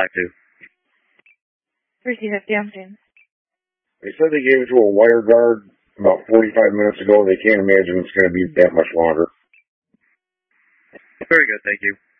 to? 3250, I'm James. They said they gave it to a wire guard about 45 minutes ago. They can't imagine it's going to be that much longer. Very good, thank you.